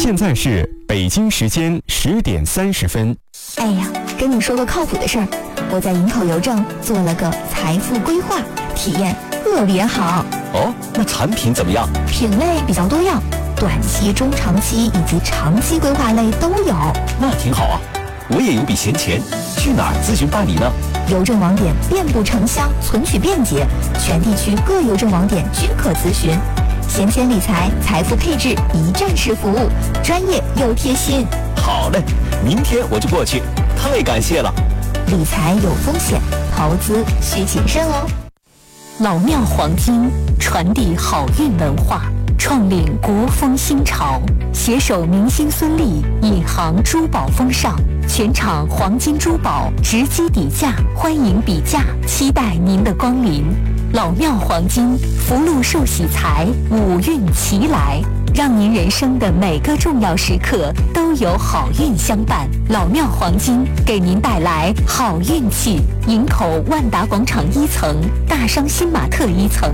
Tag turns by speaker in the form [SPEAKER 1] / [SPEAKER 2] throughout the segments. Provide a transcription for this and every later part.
[SPEAKER 1] 现在是北京时间10点30分。
[SPEAKER 2] 哎呀，跟你说个靠谱的事儿，我在营口邮政做了个财富规划，体验特别好。
[SPEAKER 3] 哦，那产品怎么样？
[SPEAKER 2] 品类比较多样，短期、中长期以及长期规划类都有。
[SPEAKER 3] 那挺好啊，我也有笔闲钱，去哪儿咨询办理呢？
[SPEAKER 2] 邮政网点遍布城乡，存取便捷，全地区各邮政网点均可咨询。闲钱理财、财富配置一站式服务，专业又贴心。
[SPEAKER 3] 好嘞，明天我就过去，太感谢了。
[SPEAKER 2] 理财有风险，投资需谨慎哦。
[SPEAKER 4] 老庙黄金传递好运文化，创领国风新潮，携手明星孙俪引航珠宝风尚，全场黄金珠宝直击底价，欢迎比价，期待您的光临。老庙黄金福禄寿喜财，五运齐来，让您人生的每个重要时刻都有好运相伴。老庙黄金给您带来好运气。营口万达广场1层，大商新玛特1层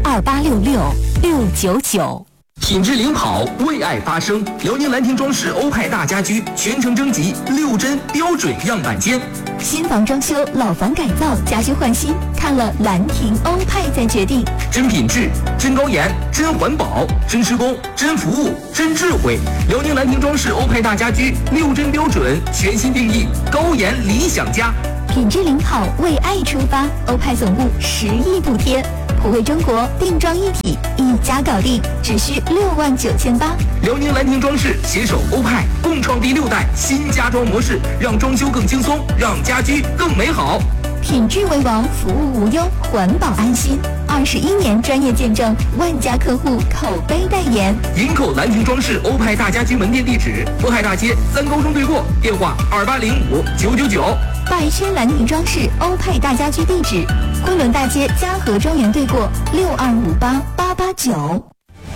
[SPEAKER 4] ，2866-699。
[SPEAKER 5] 品质领跑，为爱发声。辽宁兰亭装饰欧派大家居全程征集6针标准样板间。
[SPEAKER 2] 新房装修、老房改造、家居换新，看了兰亭欧派再决定。
[SPEAKER 5] 真品质、真高颜、真环保、真施工、真服务、真智慧。辽宁兰亭装饰欧派大家居6针标准全新定义，高颜理想家。
[SPEAKER 2] 品质领跑，为爱出发。欧派总部10亿补贴，普惠中国，定妆一体，一家搞定，只需69800。
[SPEAKER 5] 辽宁兰亭装饰携手欧派，共创第6代新家装模式，让装修更轻松，让家居更美好。
[SPEAKER 2] 品质为王，服务无忧，环保安心。21年专业见证，万家客户口碑代言。
[SPEAKER 5] 营口兰亭装饰欧派大家居门店地址：渤海大街3高中对过，电话2805-999。
[SPEAKER 2] 百轩兰亭装饰欧派大家居地址：昆仑大街嘉禾庄园对过，6258889。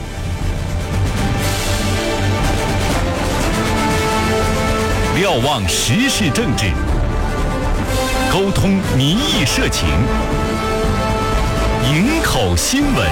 [SPEAKER 6] 瞭望时事政治，沟通民意社情，营口新闻。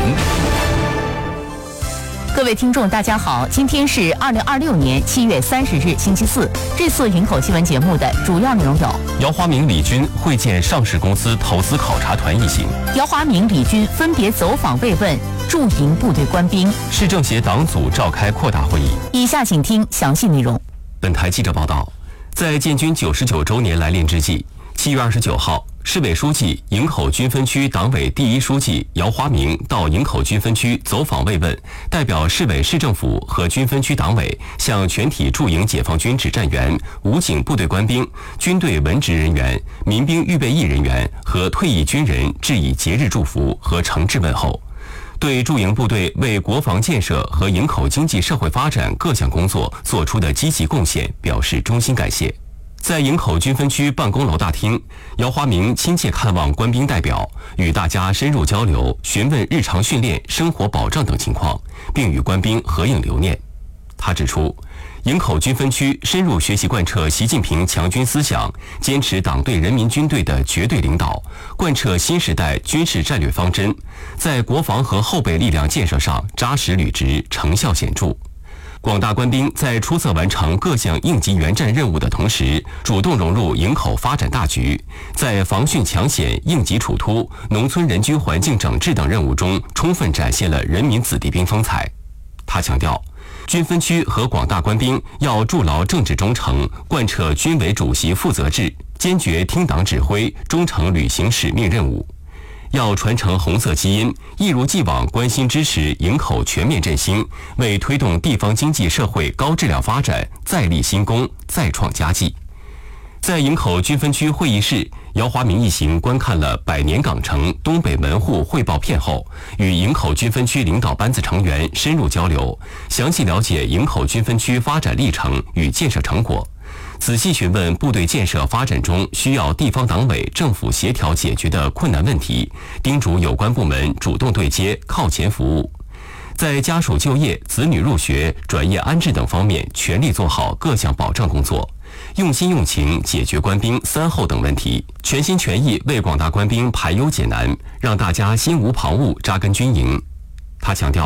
[SPEAKER 4] 各位听众大家好，今天是2026年7月30日星期四。这次营口新闻节目的主要内容有：
[SPEAKER 1] 姚华明、李军会见上市公司投资考察团一行；
[SPEAKER 4] 姚华明、李军分别走访慰问驻营部队官兵；
[SPEAKER 1] 市政协党组召开扩大会议。
[SPEAKER 4] 以下请听详细内容。
[SPEAKER 1] 本台记者报道，在建军99周年来临之际，7月29号，市委书记、营口军分区党委第一书记姚华明到营口军分区走访慰问，代表市委市政府和军分区党委向全体驻营解放军指战员、武警部队官兵、军队文职人员、民兵预备役人员和退役军人致以节日祝福和诚挚问候，对驻营部队为国防建设和营口经济社会发展各项工作做出的积极贡献表示衷心感谢。在营口军分区办公楼大厅，姚华明亲切看望官兵代表，与大家深入交流，询问日常训练、生活保障等情况，并与官兵合影留念。他指出，营口军分区深入学习贯彻习近平强军思想，坚持党对人民军队的绝对领导，贯彻新时代军事战略方针，在国防和后备力量建设上扎实履职，成效显著。广大官兵在出色完成各项应急援战任务的同时，主动融入营口发展大局，在防汛抢险、应急处突、农村人居环境整治等任务中，充分展现了人民子弟兵风采。他强调，军分区和广大官兵要筑牢政治忠诚，贯彻军委主席负责制，坚决听党指挥，忠诚履行使命任务。要传承红色基因，一如既往关心支持营口全面振兴，为推动地方经济社会高质量发展再立新功、再创佳绩。在营口军分区会议室，姚华明一行观看了百年港城东北门户汇报片后，与营口军分区领导班子成员深入交流，详细了解营口军分区发展历程与建设成果，仔细询问部队建设发展中需要地方党委政府协调解决的困难问题，叮嘱有关部门主动对接、靠前服务，在家属就业、子女入学、转业安置等方面全力做好各项保障工作，用心用情解决官兵3后等问题，全心全意为广大官兵排忧解难，让大家心无旁骛扎根军营。他强调，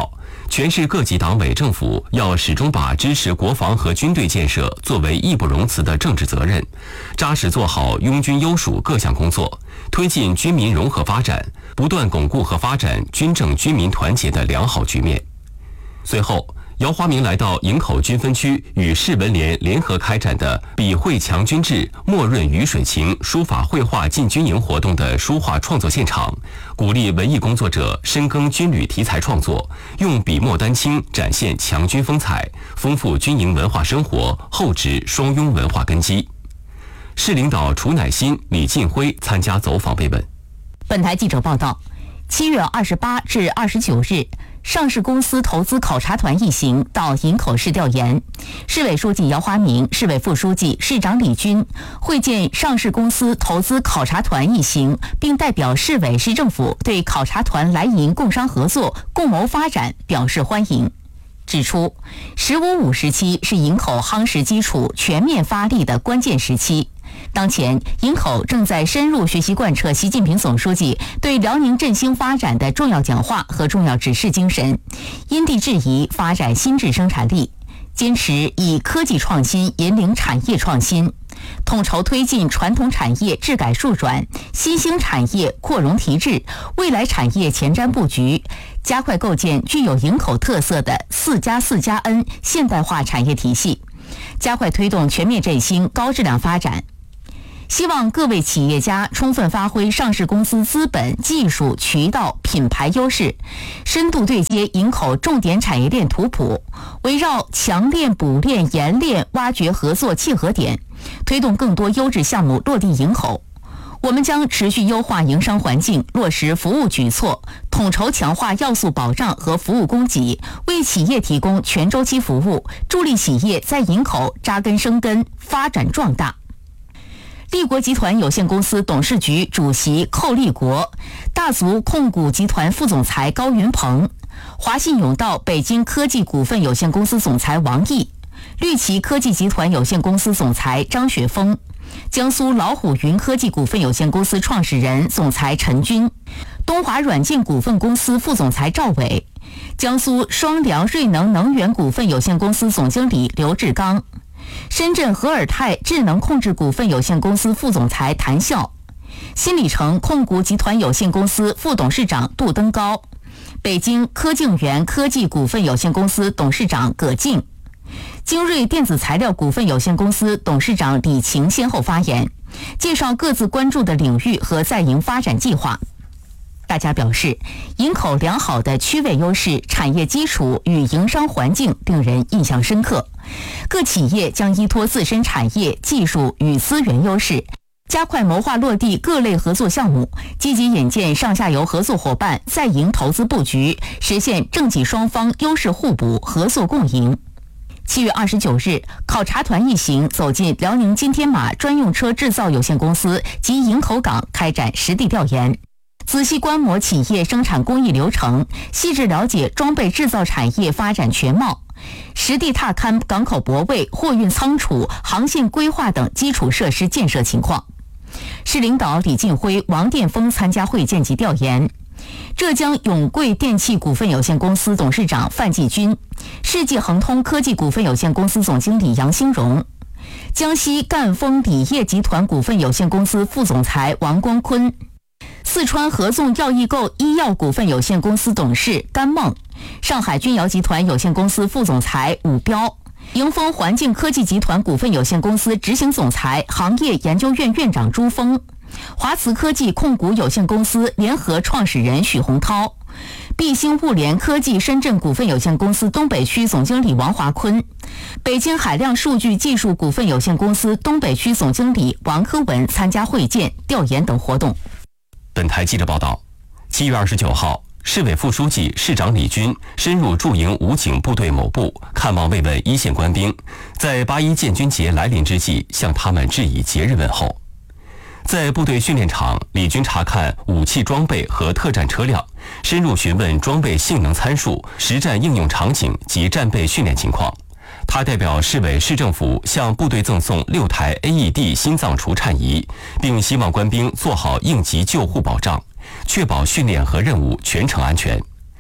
[SPEAKER 1] 全市各级党委政府要始终把支持国防和军队建设作为义不容辞的政治责任，扎实做好拥军优属各项工作，推进军民融合发展，不断巩固和发展军政军民团结的良好局面。随后，姚华明来到营口军分区与市文联联合开展的笔绘强军志、墨润雨水情书法绘画进军营活动的书画创作现场，鼓励文艺工作者深耕军旅题材创作，用笔墨丹青展现强军风采，丰富军营文化生活，厚植双拥文化根基。市领导楚乃馨、李进辉参加走访慰问。
[SPEAKER 4] 本台记者报道，7月28至29日，上市公司投资考察团一行到营口市调研，市委书记姚华明、市委副书记、市长李军会见上市公司投资考察团一行，并代表市委市政府对考察团来营共商合作、共谋发展表示欢迎。指出，“15+5”时期是营口夯实基础、全面发力的关键时期。当前，营口正在深入学习贯彻习近平总书记对辽宁振兴发展的重要讲话和重要指示精神，因地制宜发展新质生产力，坚持以科技创新引领产业创新，统筹推进传统产业治改数转、新兴产业扩容提质、未来产业前瞻布局，加快构建具有营口特色的4+4+N 现代化产业体系，加快推动全面振兴高质量发展。希望各位企业家充分发挥上市公司资本、技术、渠道、品牌优势，深度对接营口重点产业链图谱，围绕强链、补链、研链挖掘合作契合点，推动更多优质项目落地营口。我们将持续优化营商环境，落实服务举措，统筹强化要素保障和服务供给，为企业提供全周期服务，助力企业在营口扎根生根、发展壮大。立国集团有限公司董事局主席寇立国，大足控股集团副总裁高云鹏，华信甬道北京科技股份有限公司总裁王毅，绿旗科技集团有限公司总裁张雪峰，江苏老虎云科技股份有限公司创始人总裁陈军，东华软件股份公司副总裁赵伟，江苏双良瑞能能源股份有限公司总经理刘志刚，深圳和尔泰智能控制股份有限公司副总裁谭笑，新里程控股集团有限公司副董事长杜登高，北京科净源科技股份有限公司董事长葛静，精锐电子材料股份有限公司董事长李晴先后发言，介绍各自关注的领域和在营发展计划。大家表示，营口良好的区位优势、产业基础与营商环境令人印象深刻。各企业将依托自身产业、技术与资源优势，加快谋划落地各类合作项目，积极引荐上下游合作伙伴，在营投资布局，实现政企双方优势互补、合作共赢。7月29日，考察团一行走进辽宁金天马专用车制造有限公司及营口港开展实地调研，仔细观摩企业生产工艺流程，细致了解装备制造产业发展全貌，实地踏勘港口泊位、货运仓储、航线规划等基础设施建设情况。市领导李进辉、王殿峰参加会见及调研。浙江永贵电器股份有限公司董事长范继军，世纪恒通科技股份有限公司总经理杨兴荣，江西赣锋锂业集团股份有限公司副总裁王光坤，四川合纵药易购医药股份有限公司董事甘梦，上海君瑶集团有限公司副总裁武彪，迎风环境科技集团股份有限公司执行总裁、行业研究院院长朱峰，华慈科技控股有限公司联合创始人许洪涛，必兴物联科技深圳股份有限公司东北区总经理王华坤，北京海量数据技术股份有限公司东北区总经理王科文参加会见、调研等活动。
[SPEAKER 1] 本台记者报道，7月29号，市委副书记、市长李军深入驻营武警部队某部，看望慰问一线官兵，在8·1建军节来临之际，向他们致以节日问候。在部队训练场，李军查看武器装备和特战车辆，深入询问装备性能参数、实战应用场景及战备训练情况。他代表市委市政府向部队赠送6台 AED 心脏除颤仪，并希望官兵做好应急救护保障，确保训练和任务全程安全。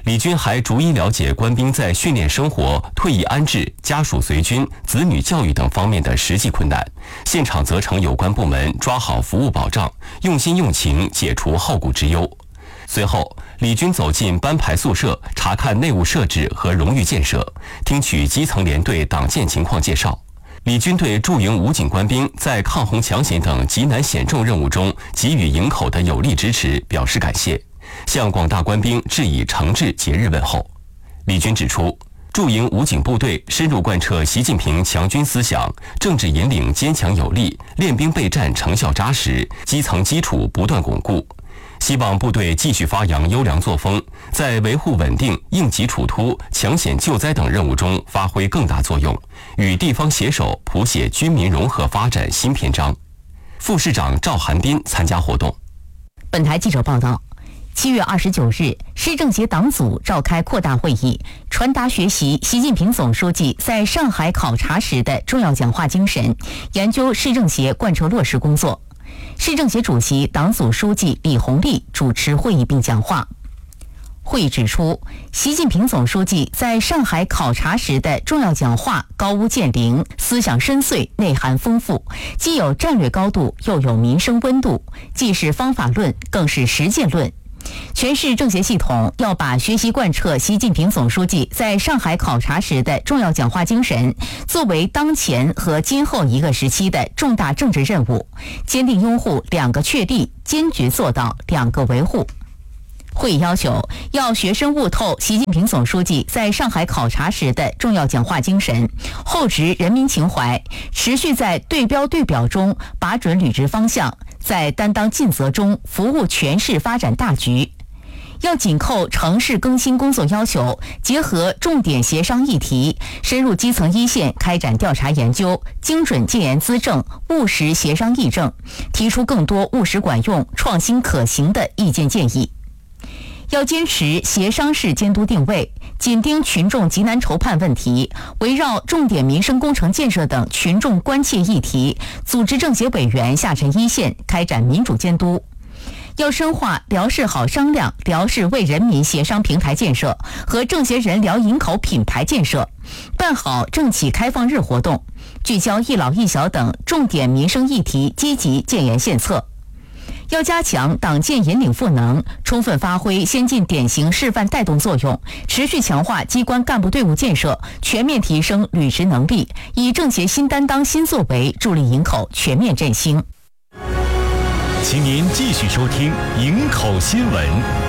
[SPEAKER 1] 李军还逐一了解官兵在训练生活、退役安置、家属随军、子女教育等方面的实际困难，现场责成有关部门抓好服务保障，用心用情解除后顾之忧。随后，李军走进班排宿舍，查看内务设置和荣誉建设，听取基层连队党建情况介绍。李军对驻营武警官兵在抗洪抢险等极难险重任务中给予营口的有力支持表示感谢，向广大官兵致以诚挚节日问候。李军指出，驻营武警部队深入贯彻习近平强军思想，政治引领坚强有力，练兵备战成效扎实，基层基础不断巩固。希望部队继续发扬优良作风，在维护稳定、应急处突、抢险救灾等任务中发挥更大作用，与地方携手谱写军民融合发展新篇章。副市长赵寒斌参加活动。
[SPEAKER 4] 本台记者报道，7月29日，市政协党组召开扩大会议，传达学习习近平总书记在上海考察时的重要讲话精神，研究市政协贯彻落实工作。市政协主席、党组书记李鸿利主持会议并讲话。会议指出，习近平总书记在上海考察时的重要讲话高屋建瓴，思想深邃，内涵丰富，既有战略高度，又有民生温度，既是方法论，更是实践论。全市政协系统要把学习贯彻习近平总书记在上海考察时的重要讲话精神作为当前和今后一个时期的重大政治任务，坚定拥护两个确立，坚决做到两个维护。会议要求，要学深悟透习近平总书记在上海考察时的重要讲话精神，厚植人民情怀，持续在对标对表中把准履职方向，在担当尽责中服务全市发展大局。要紧扣城市更新工作要求，结合重点协商议题，深入基层一线开展调查研究，精准建言资政，务实协商议政，提出更多务实管用、创新可行的意见建议。要坚持协商式监督定位，紧盯群众急难愁盼问题，围绕重点民生工程建设等群众关切议题，组织政协委员下沉一线，开展民主监督。要深化辽市好商量、辽市为人民协商平台建设和政协人辽营口品牌建设，办好政企开放日活动，聚焦一老一小等重点民生议题，积极建言献策。要加强党建引领赋能，充分发挥先进典型示范带动作用，持续强化机关干部队伍建设，全面提升履职能力，以政协新担当新作为助力营口全面振兴。
[SPEAKER 6] 请您继续收听营口新闻。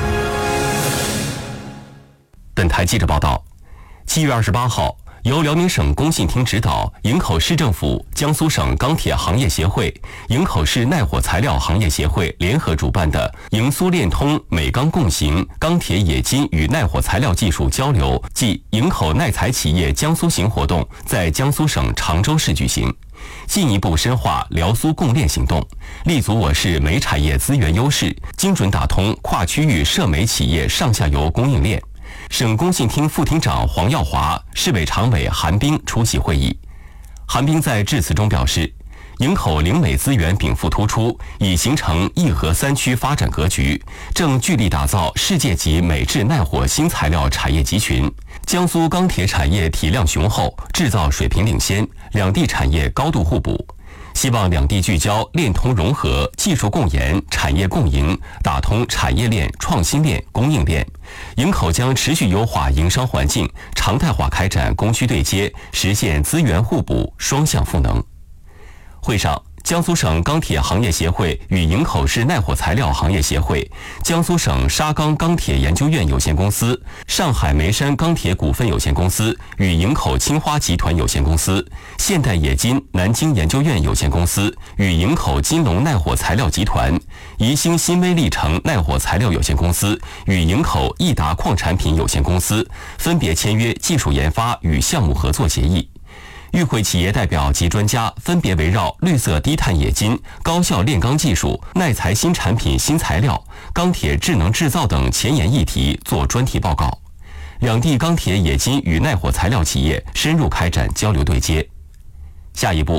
[SPEAKER 1] 本台记者报道，7月28号，由辽宁省工信厅指导，营口市政府、江苏省钢铁行业协会、营口市耐火材料行业协会联合主办的营苏炼通美钢共行钢铁冶金与耐火材料技术交流暨营口耐材企业江苏行活动在江苏省常州市举行，进一步深化辽苏共炼行动，立足我市煤产业资源优势，精准打通跨区域涉煤企业上下游供应链。省工信厅副厅长黄耀华、市委常委韩冰出席会议。韩冰在致辞中表示，营口灵美资源禀赋突出，已形成一核三区发展格局，正聚力打造世界级美制耐火新材料产业集群。江苏钢铁产业体量雄厚，制造水平领先，两地产业高度互补。希望两地聚焦炼通融合、技术共研、产业共赢，打通产业链、创新链、供应链。营口将持续优化营商环境，常态化开展供需对接，实现资源互补、双向赋能。会上，江苏省钢铁行业协会与营口市耐火材料行业协会、江苏省沙钢钢铁研究院有限公司、上海煤山钢铁股份有限公司与营口青花集团有限公司、现代冶金南京研究院有限公司与营口金龙耐火材料集团、宜兴新微历程耐火材料有限公司与营口益达矿产品有限公司分别签约技术研发与项目合作协议。与会企业代表及专家分别围绕绿色低碳冶金、高效炼钢技术、耐材新产品新材料、钢铁智能制造等前沿议题做专题报告。两地钢铁冶金与耐火材料企业深入开展交流对接。下一步，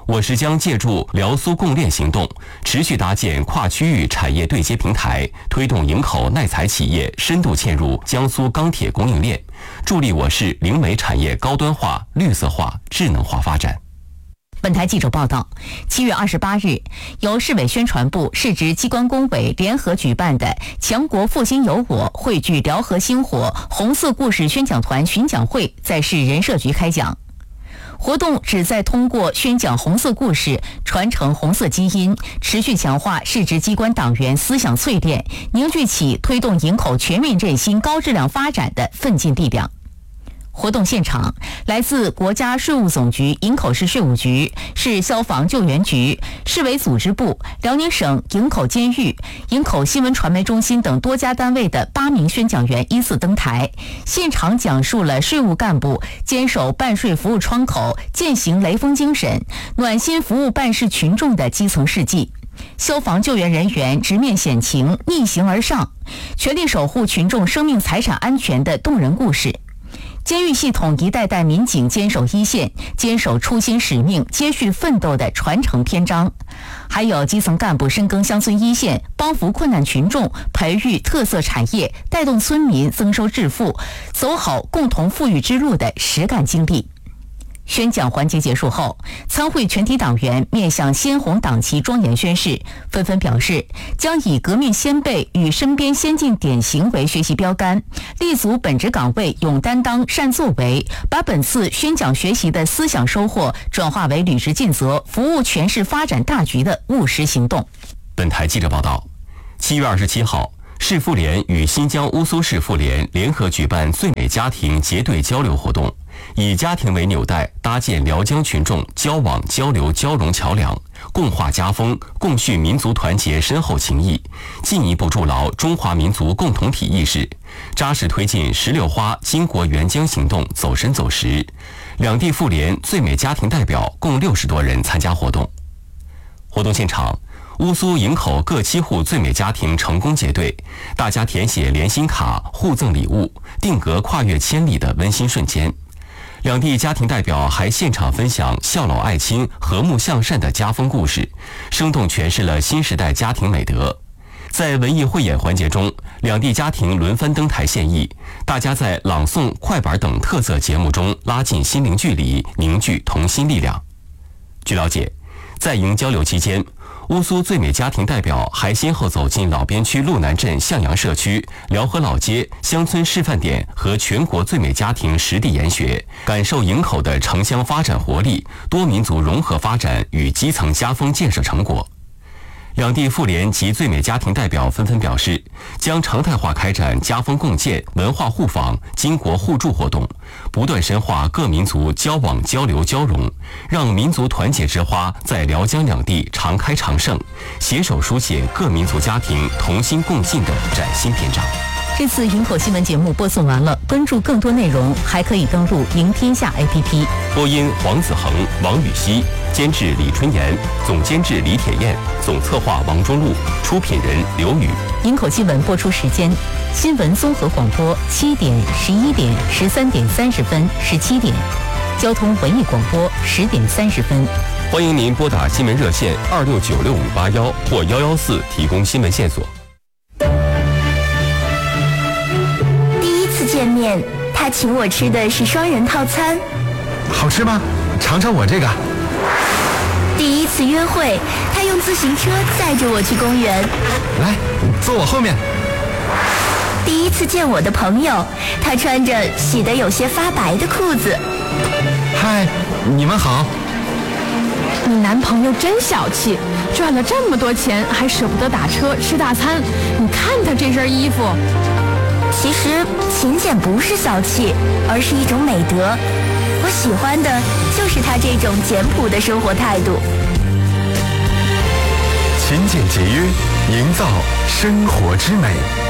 [SPEAKER 1] 我市将借助辽苏共链行动，持续搭建跨区域产业对接平台，推动营口耐材企业深度嵌入江苏钢铁供应链，助力我市灵煤产业高端化、绿色化、智能化发展。
[SPEAKER 4] 本台记者报道，7月28日，由市委宣传部、市直机关工委联合举办的“强国复兴有我，汇聚辽河星火”红色故事宣讲团巡讲会在市人社局开讲。活动旨在通过宣讲红色故事，传承红色基因，持续强化市直机关党员思想淬炼，凝聚起推动营口全面振兴、高质量发展的奋进力量。活动现场，来自国家税务总局、营口市税务局、市消防救援局、市委组织部、辽宁省营口监狱、营口新闻传媒中心等多家单位的8名宣讲员依次登台，现场讲述了税务干部坚守办税服务窗口、践行雷锋精神、暖心服务办事群众的基层事迹。消防救援人员直面险情、逆行而上，全力守护群众生命财产安全的动人故事。监狱系统一代代民警坚守一线、坚守初心使命、接续奋斗的传承篇章，还有基层干部深耕乡村一线，帮扶困难群众，培育特色产业，带动村民增收致富，走好共同富裕之路的实干经历。宣讲环节结束后，参会全体党员面向鲜红党旗庄严宣誓，纷纷表示将以革命先辈与身边先进典型为学习标杆，立足本职岗位，勇担当、善作为，把本次宣讲学习的思想收获转化为履职尽责、服务全市发展大局的务实行动。
[SPEAKER 1] 本台记者报道，7月27号，市妇联与新疆乌苏市妇联联合举办最美家庭结对交流活动，以家庭为纽带，搭建辽江群众交往、交流、交融桥梁，共话家风，共续民族团结深厚情谊，进一步筑牢中华民族共同体意识，扎实推进16花巾帼援疆行动走深走实。两地妇联最美家庭代表共60多人参加活动。活动现场，乌苏、营口各7户最美家庭成功结对，大家填写联心卡，互赠礼物，定格跨越千里的温馨瞬间。两地家庭代表还现场分享孝老爱亲、和睦向善的家风故事，生动诠释了新时代家庭美德。在文艺汇演环节中，两地家庭轮番登台献艺，大家在朗诵、快板等特色节目中拉近心灵距离，凝聚同心力量。据了解，在营交流期间，乌苏最美家庭代表还先后走进老边区路南镇向阳社区、辽河老街乡村示范点和全国最美家庭实地研学，感受营口的城乡发展活力、多民族融合发展与基层家风建设成果。两地妇联及最美家庭代表纷纷表示，将常态化开展家风共建、文化互访、巾帼互助活动，不断深化各民族交往、交流、交融，让民族团结之花在辽江两地常开常盛，携手书写各民族家庭同心共进的崭新篇章。
[SPEAKER 4] 这次营口新闻节目播送完了，关注更多内容还可以登录赢天下 APP。
[SPEAKER 1] 播音黄子恒、王禹锡，监制李春妍，总监制李铁燕，总策划王中路，出品人刘宇。
[SPEAKER 4] 营口新闻播出时间：新闻综合广播7点、11点、13点30分、17点；交通文艺广播10点30分。
[SPEAKER 1] 欢迎您拨打新闻热线26965581或114提供新闻线索。
[SPEAKER 2] 见面，他请我吃的是双人套餐，
[SPEAKER 7] 好吃吗？尝尝我这个。
[SPEAKER 2] 第一次约会，他用自行车载着我去公园，
[SPEAKER 7] 来，坐我后面。
[SPEAKER 2] 第一次见我的朋友，他穿着洗得有些发白的裤子。
[SPEAKER 7] 嗨，你们好。
[SPEAKER 8] 你男朋友真小气，赚了这么多钱还舍不得打车吃大餐，你看他这身衣服。
[SPEAKER 2] 其实勤俭不是小气，而是一种美德。我喜欢的就是他这种简朴的生活态度。
[SPEAKER 7] 勤俭节约，营造生活之美。